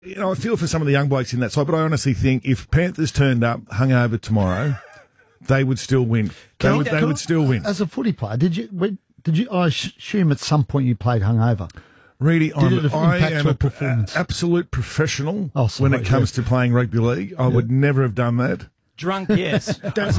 I feel for some of the young blokes in that side, but I honestly think if Panthers turned up hungover tomorrow, they would still win. They would still win. As a footy player, did you? I assume at some point you played hungover. Reedy, I am an absolute professional Oh, sorry, when it comes to playing rugby league. I would never have done that. Drunk, yes. Don't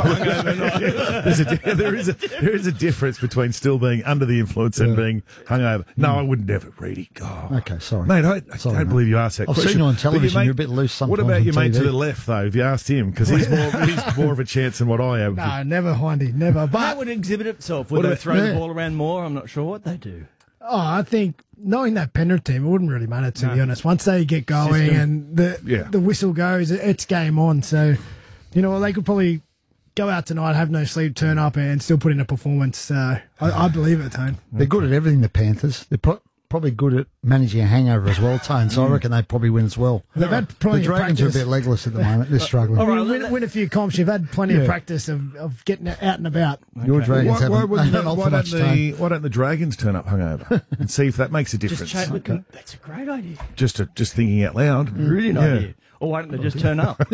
There is a difference between still being under the influence and being hungover. No, I would never, Reedy. God. Okay, sorry. Mate, I don't believe you asked that I've question. seen you on television. But You're a bit loose sometimes. What about your on mate TV? to the left, though, if you asked him? Because he's more of a chance than what I have. No, never, Hindy, never. That But would exhibit itself. Would they throw the ball around more? I'm not sure what they do. I think knowing that Penrith team, it wouldn't really matter, to be honest. Once they get going and the whistle goes, it's game on. So, they could probably go out tonight, have no sleep, turn up and still put in a performance. So I believe it, Tone. They're good at everything, the Panthers. They're probably good at managing a hangover as well, Tone, so I reckon they probably win as well. They've had plenty The Dragons of are a practice. bit legless at the moment. They're struggling. All right, win a few comps. You've had plenty of practice of getting out and about. Your Dragons Why haven't don't the Dragons turn up hungover and see if that makes a difference? That's a great idea. Just thinking out loud. Brilliant idea. Or why don't they just turn up?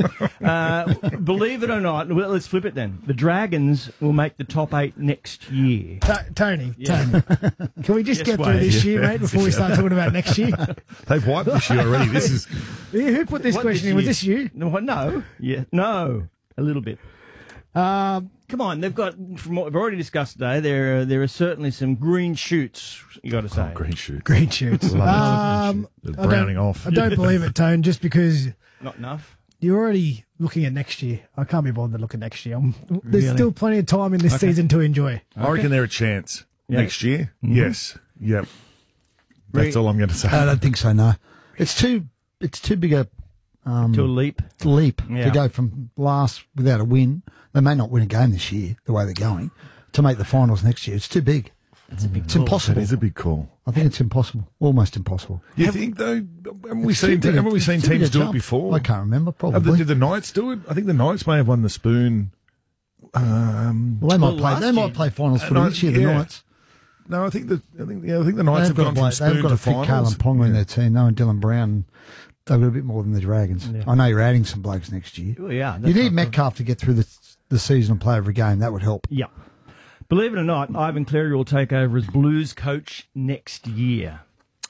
Believe it or not, well, let's flip it then. The Dragons will make the top 8 next year. Tony, can we just get through this year, mate, before we start talking about next year? They've wiped this year already. This is Who put this question in? Was this you? No. Yeah. No. A little bit. Come on, they've got, from what we've already discussed today, there are certainly some green shoots, you got to say. green shoot. Green shoots. They're browning off. I don't believe it, Tone, just because Not enough. you're already looking at next year. I can't be bothered to look at next year. There's still plenty of time in this season to enjoy. I reckon they're a chance next year. Mm-hmm. Yes. Yep. That's all I'm going to say. I don't think so, no. It's too big a To a leap. leap Yeah. to go from last without a win. They may not win a game this year, the way they're going, to make the finals next year. It's too big. It's a big It's call. impossible. That is a big call. I think it's impossible. Almost impossible. You think, though, haven't we It's too seen big a- teams it's too big a do it jump. before? I can't remember, Did probably. the Knights do it? I think the Knights may have won the spoon. Well, they might play finals for this year, the Knights. No, I think the Knights have gone from spoon They've got to to fit finals. Kalen Ponga in their team, knowing Dylan Brown. They've got a bit more than the Dragons. Yeah. I know you're adding some blokes next year. Oh, yeah. You need Metcalf to get through the season and play every game. That would help. Yeah. Believe it or not, Ivan Cleary will take over as Blues coach next year.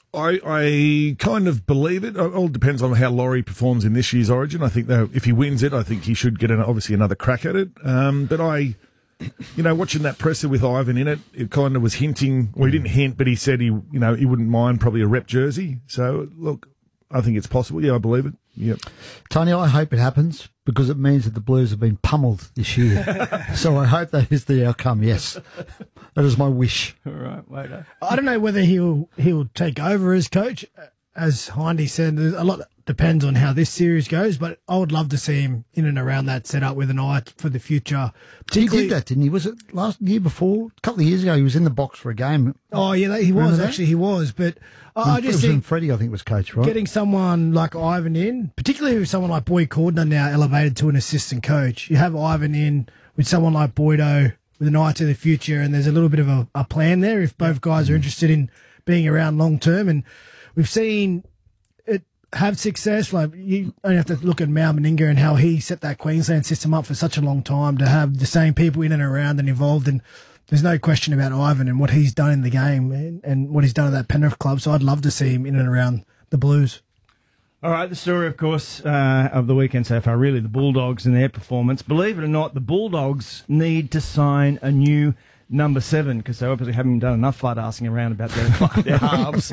I kind of believe it. It all depends on how Laurie performs in this year's Origin. I think that if he wins it, I think he should get obviously another crack at it. But watching that presser with Ivan in it, it kind of was hinting. Well, he didn't hint, but he said he wouldn't mind probably a rep jersey. So look, I think it's possible. Yeah, I believe it. Yep. Tony, I hope it happens because it means that the Blues have been pummeled this year. So I hope that is the outcome, yes. That is my wish. All right, wait. I don't know whether he'll take over as coach. As Hindy said, there's a lot depends on how this series goes, but I would love to see him in and around that setup with an eye for the future. He did that, didn't he? Was it last year before? A couple of years ago, he was in the box for a game. Oh, yeah, he was. Remember that? Actually, he was. But I just think Freddie, I think, was coach, right? getting someone like Ivan in, particularly with someone like Boyd Cordner now elevated to an assistant coach, you have Ivan in with someone like Boydo with an eye to the future, and there's a little bit of a plan there if both guys are interested in being around long term. And we've seen it have success. Like, you only have to look at Mal Meninga and how he set that Queensland system up for such a long time to have the same people in and around and involved. And there's no question about Ivan and what he's done in the game and what he's done at that Penrith club. So I'd love to see him in and around the Blues. All right, the story, of course, of the weekend so far, really the Bulldogs and their performance. Believe it or not, the Bulldogs need to sign a new number 7 because they obviously haven't done enough flood asking around about their halves.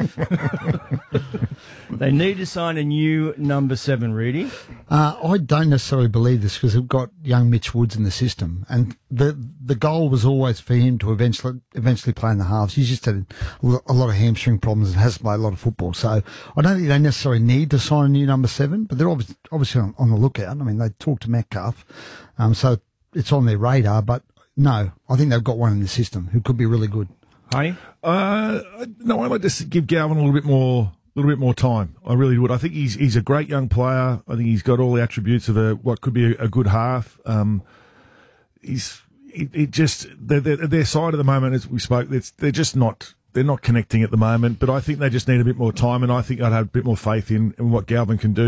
They need to sign a new number 7, Rudy. I don't necessarily believe this because they've got young Mitch Woods in the system, and the goal was always for him to eventually play in the halves. He's just had a lot of hamstring problems and hasn't played a lot of football. So I don't think they necessarily need to sign a new number 7, but they're obviously on the lookout. I mean, they talked to Metcalf, so it's on their radar. But no, I think they've got one in the system who could be really good. Honey? No, I'd like to give Galvin a little bit more time. I really would. I think he's a great young player. I think he's got all the attributes of what could be a good half. Their side at the moment, as we spoke, they're just not they're not connecting at the moment, but I think they just need a bit more time, and I think I'd have a bit more faith in what Galvin can do.